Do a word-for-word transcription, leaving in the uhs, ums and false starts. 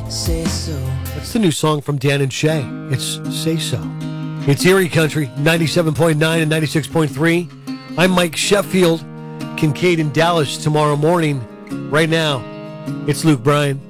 Say so. That's the new song from Dan and Shay. It's Say So. It's Erie Country, ninety-seven point nine and ninety-six point three. I'm Mike Sheffield. Kincaid in Dallas tomorrow morning. Right now, it's Luke Bryan.